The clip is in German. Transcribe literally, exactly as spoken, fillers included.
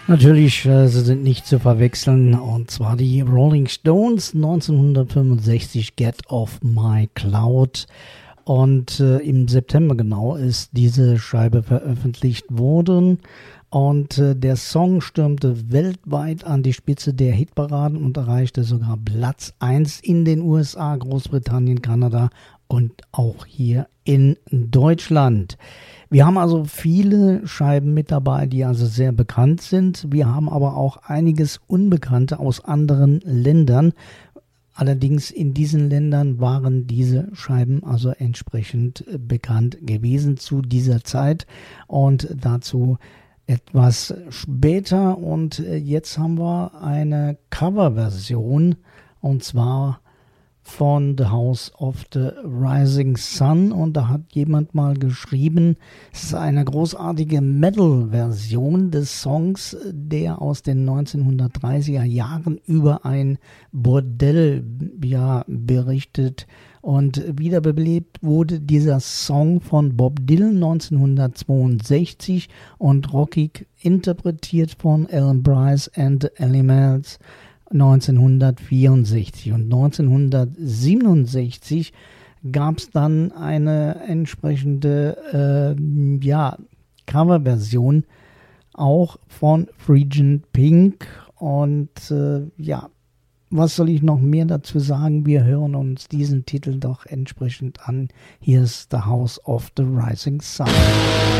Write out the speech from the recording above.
Natürlich, äh, sie sind nicht zu verwechseln, und zwar die Rolling Stones neunzehnhundertfünfundsechzig, Get Off My Cloud. Und äh, im September genau ist diese Scheibe veröffentlicht worden. Und äh, der Song stürmte weltweit an die Spitze der Hitparaden und erreichte sogar Platz eins in den U S A, Großbritannien, Kanada und auch hier in Deutschland. Wir haben also viele Scheiben mit dabei, die also sehr bekannt sind. Wir haben aber auch einiges Unbekannte aus anderen Ländern. Allerdings in diesen Ländern waren diese Scheiben also entsprechend bekannt gewesen zu dieser Zeit, und dazu etwas später. Und jetzt haben wir eine Coverversion, und zwar von The House of the Rising Sun, und da hat jemand mal geschrieben, es ist eine großartige Metal-Version des Songs, der aus den neunzehnhundertdreißiger Jahren über ein Bordell ja, berichtet, und wiederbelebt wurde dieser Song von Bob Dylan neunzehnhundertzweiundsechzig und rockig interpretiert von Alan Bryce and the Animals neunzehnhundertvierundsechzig. Und neunzehnhundertsiebenundsechzig gab es dann eine entsprechende äh, ja, Coverversion auch von Phrygian Pink. Und äh, ja, was soll ich noch mehr dazu sagen? Wir hören uns diesen Titel doch entsprechend an. Hier ist The House of the Rising Sun.